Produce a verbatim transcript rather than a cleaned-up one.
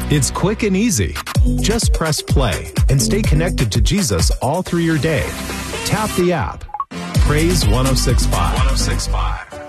It's quick and easy. Just press play and stay connected to Jesus all through your day. Tap the app. Praise one oh six point five. one oh six point five.